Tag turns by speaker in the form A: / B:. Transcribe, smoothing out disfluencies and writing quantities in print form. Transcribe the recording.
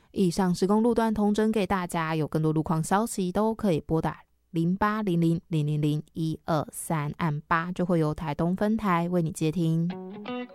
A: 以上施工路段统整给大家，有更多路况消息都可以拨打0800000123，按8就会由台东分台为你接听。